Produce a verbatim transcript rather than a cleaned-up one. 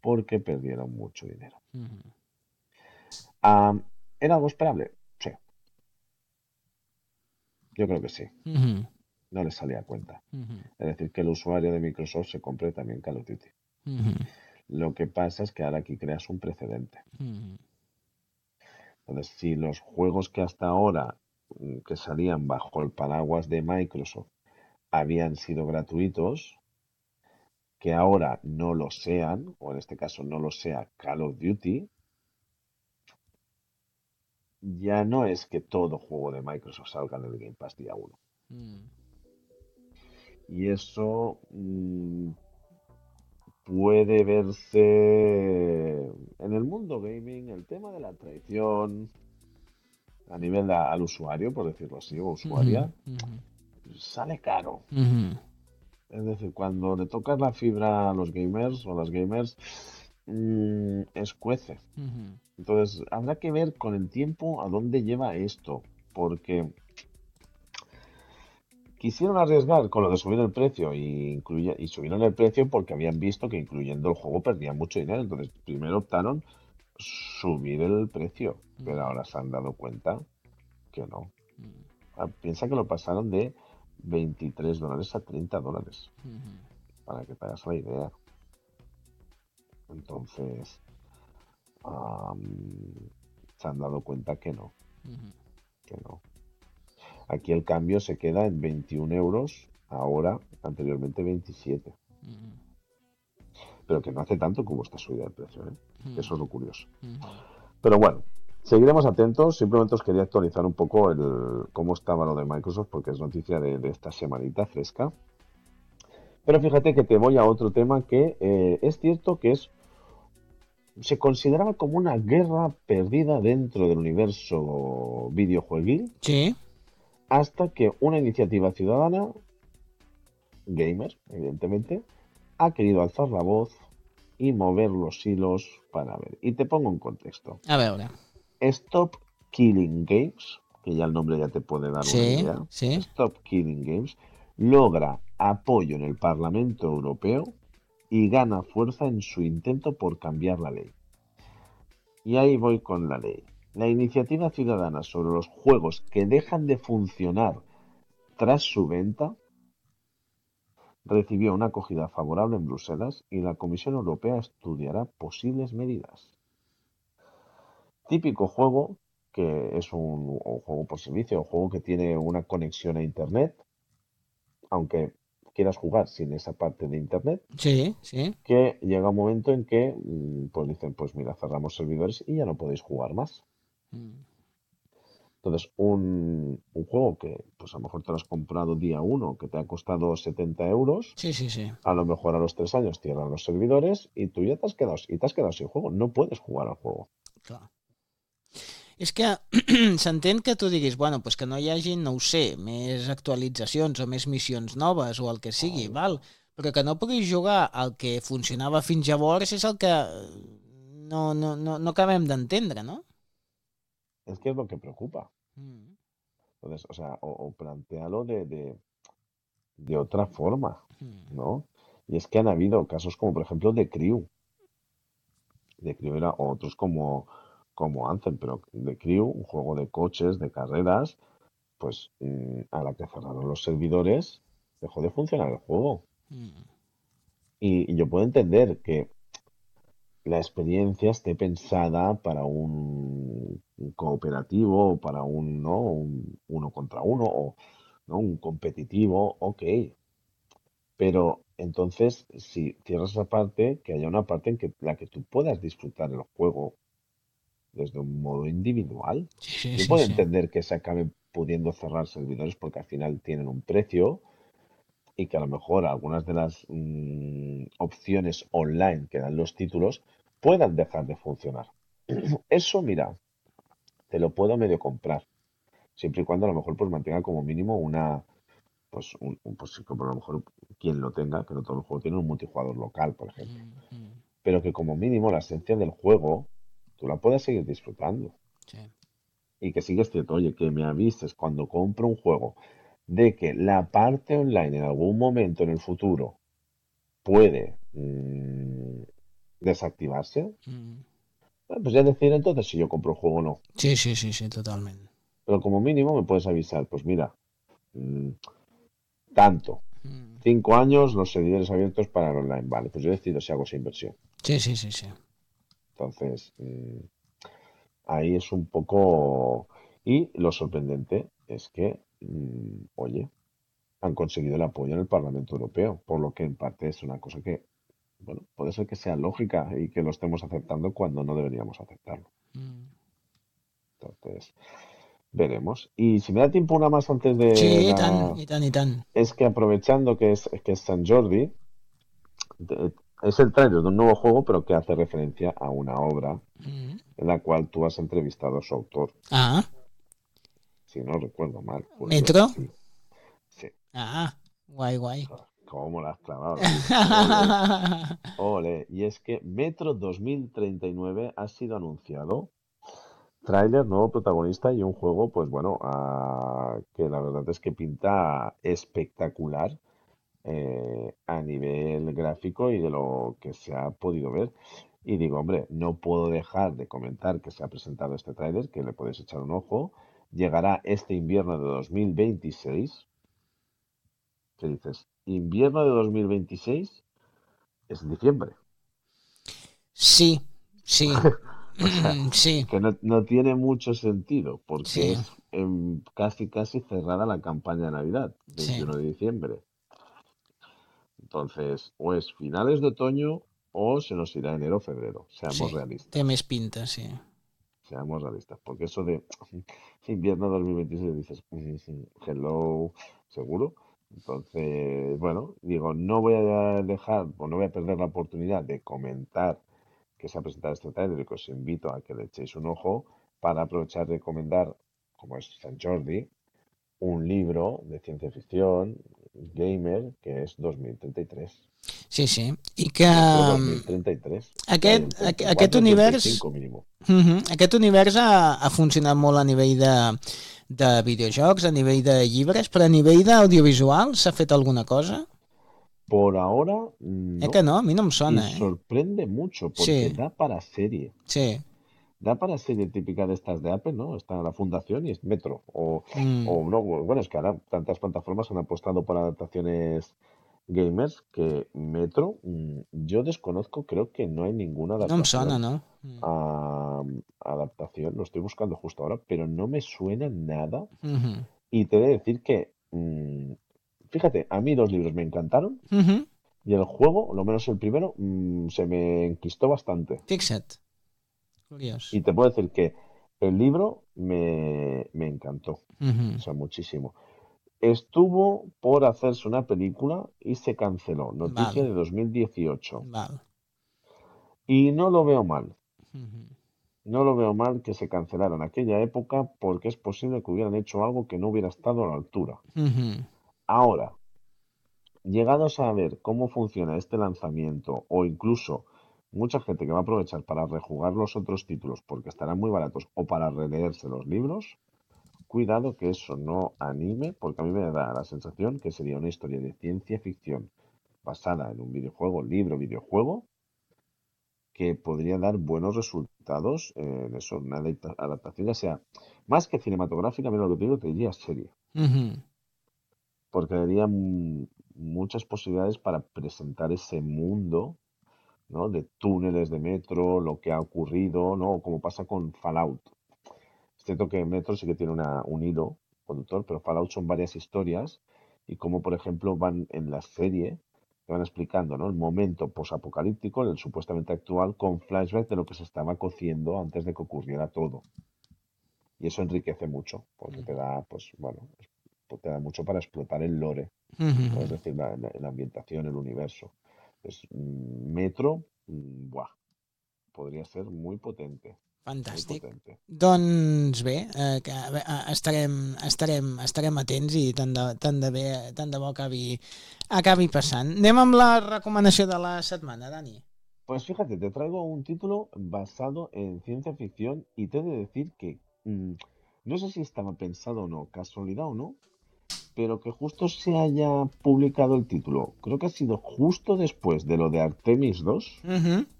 porque perdieron mucho dinero. Ujú. Ah, ¿era algo esperable? Sí, yo creo que sí. Ujú. No les salía a cuenta. Ujú. Es decir, que el usuario de Microsoft se compre también Call of Duty. Ujú. Lo que pasa es que ahora aquí creas un precedente. Ujú. Entonces, si los juegos que hasta ahora mm, que salían bajo el paraguas de Microsoft habían sido gratuitos, que ahora no lo sean, o en este caso no lo sea Call of Duty, ya no es que todo juego de Microsoft salga en el Game Pass día uno. Ujú. Y eso mm, puede verse en el mundo gaming, el tema de la traición a nivel a- al usuario, por decirlo así, o Ujú. usuaria, Ujú. sale caro. Ujú. Es decir, cuando le tocas la fibra a los gamers o a las gamers, mm, escuece. Ujú. Entonces, habrá que ver con el tiempo a dónde lleva esto, porque quisieron arriesgar con lo de subir el precio y, incluye, y subieron el precio porque habían visto que incluyendo el juego perdían mucho dinero. Entonces, primero optaron subir el precio, pero Ujú. ahora se han dado cuenta que no. Ujú. Ah, piensa que lo pasaron de veintitrés dólares a treinta dólares, Ujú. para que te hagas la idea. Entonces, am, se han dado cuenta que no, Ujú. que no. Aquí el cambio se queda en veintiún euros, ahora, anteriormente veintisiete. Ujú. Pero que no hace tanto que hubo esta subida de precio, ¿eh? Eso es lo curioso. Ujú. Pero bueno, seguiremos atentos. Simplemente os quería actualizar un poco el cómo estaba lo de Microsoft, porque es noticia de, de esta semanita fresca. Pero fíjate que te voy a otro tema que eh, es cierto que es se consideraba como una guerra perdida dentro del universo videojueguil Sí. hasta que una iniciativa ciudadana, gamer, evidentemente, ha querido alzar la voz y mover los hilos para ver. Y te pongo en contexto. A veure. Stop Killing Games, que ya el nombre ya te puede dar una Sí, idea. sí. Stop Killing Games logra apoyo en el Parlamento Europeo y gana fuerza en su intento por cambiar la ley. Y ahí voy con la ley. La iniciativa ciudadana sobre los juegos que dejan de funcionar tras su venta recibió una acogida favorable en Bruselas y la Comisión Europea estudiará posibles medidas. Típico juego que es un, un juego por servicio, un juego que tiene una conexión a Internet, aunque quieras jugar sin esa parte de Internet, Sí, sí. que llega un momento en que mm, pues dicen, pues mira, cerramos servidores y ya no podéis jugar más. Mm. Entonces, un, un juego que pues a lo mejor te lo has comprado día uno, que te ha costado setenta euros, Sí, sí, sí. a lo mejor a los tres años cierran los servidores y tú ya te has quedado, y te has quedado sin juego. No puedes jugar al juego. Clar. És que s'entén que tu diguis, bueno, pues que no hi hagi, no ho sé, més actualitzacions o més missions noves o el que sigui, Ahí val? está. Però que no puguis jugar al que funcionava fins llavors és el que no, no, no, no acabem d'entendre, no? Es que es lo que preocupa. Mm. Entonces, o sea, o, o plantealo de, de, de otra forma, Mm. ¿no? Y es que han habido casos como, por ejemplo, de Crew. De Crew era otros como, como Anthem, pero de Crew, un juego de coches, de carreras, pues mm, a la que cerraron los servidores, dejó de funcionar el juego. Mm. Y, y yo puedo entender que la experiencia esté pensada para un, un cooperativo o para un, ¿no? un uno contra uno o ¿no? un competitivo, ok. Pero entonces, si cierras esa parte, que haya una parte en que la que tú puedas disfrutar el juego desde un modo individual. Sí, Yo sí, puedo sí. entender que se acabe pudiendo cerrar servidores porque al final tienen un precio y que a lo mejor algunas de las mm, opciones online que dan los títulos puedan dejar de funcionar. Eso, mira, te lo puedo medio comprar, siempre y cuando a lo mejor pues mantenga como mínimo una, pues, un, un- pues sí, como a lo mejor quien lo tenga, que no todos los juegos tienen un multijugador local, por ejemplo, Mm. Mm. pero que como mínimo la esencia del juego tú la puedas seguir disfrutando Sí. y que sigas cierto, oye, que me avises cuando compro un juego de que la parte online en algún momento en el futuro puede mm, desactivarse, Mm. bueno, pues ya decir entonces si yo compro el juego o no. Sí, sí, sí, sí, totalment. Pero como mínimo me puedes avisar, pues mira, mm, tanto, Mm. cinco años los servidores abiertos para el online. Vale, pues yo decido si hago esa inversión. Sí, sí, sí, sí. Entonces, mm, ahí es un poco... Y lo sorprendente es que, mm, oye, han conseguido el apoyo en el Parlamento Europeo, por lo que en parte es una cosa que, bueno, puede ser que sea lógica y que lo estemos aceptando cuando no deberíamos aceptarlo. Mm. Entonces, veremos. Y si me da tiempo una más antes Sí, de i tant, la... i tant, i tant. Es que aprovechando que es, que es San Jordi, de- es el tráiler de un nuevo juego, pero que hace referencia a una obra Mm. en la cual tú has entrevistado a su autor. Ah, Si no recuerdo mal, pues yo Metro? sí, sí. Ah, guai, guai. Joder, ¿cómo la has clavado, tío? Ole, ole. Y es que Metro dos mil treinta y nueve ha sido anunciado. Tráiler, nuevo protagonista y un juego, pues bueno, ah, que la verdad es que pinta espectacular eh, a nivel gráfico y de lo que se ha podido ver. Y digo, hombre, no puedo dejar de comentar que se ha presentado este tráiler, que le podéis echar un ojo. Llegará este invierno de dos mil veintiséis. ¿Qué dices? Invierno de dos mil veintiséis es en diciembre. Sí, sí, O sea, sí, que no, no tiene mucho sentido porque sí, es em, casi casi cerrada la campaña de Navidad, sí, veintiuno de diciembre. Entonces, o es finales de otoño o se nos irá enero o febrero. sí. Seamos Té realistas. més pinta, sí. Seamos realistas. Porque eso de invierno dos mil veintiséis dices, "Mm, hello, seguro". Entonces, bueno, digo, no voy a dejar o no voy a perder la oportunidad de comentar que se ha presentado este trailer y que os invito a que le echéis un ojo para aprovechar de recomendar, como es San Jordi, un libro de ciencia ficción gamer que es dos mil treinta y tres. Sí, sí. I que Metro um, dos mil treinta y tres. Que hay aquest, en aqu- treinta y aquest cuatro, treinta y univers cinco mínimo. uh -huh, aquest univers ha, ha funcionat molt a nivell de, de videojocs, a nivell de llibres, però a nivell d'audiovisual s'ha fet alguna cosa? Por ahora, Eh no. que no? A mi no em Y sona, eh? sorprende mucho porque Sí, da para serie. sí. Da para serie típica de estas de Apple, ¿no? Está la fundación y es Metro. O, Mm, o no, bueno, es que ahora tantas plataformas han apostado por adaptaciones gamers que Metro, mm, yo desconozco, creo que no hay ninguna no em sona, adaptación no? Mm. a, adaptación, lo estoy buscando justo ahora, pero no me suena nada. Mhm. Y te he de decir que, mm, fíjate, a mí dos libros me encantaron Mhm. y el juego, lo menos el primero, mm, se me enquistó bastante. Fixa't. Curiós. Y te puedo decir que el libro me, me encantó, o Mhm. sea, muchísimo. Estuvo por hacerse una película y se canceló, noticia Val, de dos mil dieciocho. val. Y no lo veo mal, Mhm. no lo veo mal que se cancelara en aquella época porque es posible que hubieran hecho algo que no hubiera estado a la altura. Mhm. Ahora, llegados a ver cómo funciona este lanzamiento o incluso mucha gente que va a aprovechar para rejugar los otros títulos porque estarán muy baratos o para releerse los libros, cuidado que eso no anime, porque a mí me da la sensación que sería una historia de ciencia ficción basada en un videojuego, libro, videojuego, que podría dar buenos resultados en eso, una adapta- adaptación, ya sea más que cinematográfica, mira lo que te digo, te diría serie, Mhm. porque daría mm, muchas posibilidades para presentar ese mundo, ¿no? De túneles de metro, lo que ha ocurrido, ¿no? Como pasa con Fallout. Es cierto que Metro sí que tiene una, un hilo conductor, pero Fallout son varias historias y como por ejemplo van en la serie, te van explicando, ¿no? El momento posapocalíptico, el supuestamente actual, con flashbacks de lo que se estaba cociendo antes de que ocurriera todo. Y eso enriquece mucho, porque te da, pues bueno, pues, te da mucho para explotar el lore, ¿no? Es Mhm. decir, la, la- la ambientación, el universo. Es Metro, mm, buah, podría ser muy potente, muy Fantàstic. potente. Doncs bé, eh, que, a ve- eh, estarem, estarem, estarem atents i tant de, tant de, bé, tant de bo acabi, acabi passant. Anem amb la recomanació de la setmana, Dani. Pues fíjate, te traigo un título basado en ciencia ficción y te he de decir que mm, no sé si estaba pensado o no, casualidad o no, pero que justo se haya publicado el título. Creo que ha sido justo después de lo de Artemis dos, Mhm.